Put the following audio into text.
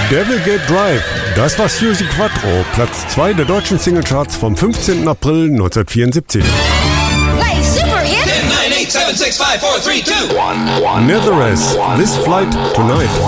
Devil Gate Drive, das war Suzi Quatro, Platz 2 der deutschen Singlecharts vom 15. April 1974. Play Super Hit. 10, 9, 8, 7, 6, 5, 4, 3, 2, 1. Netheress, This Flight Tonight.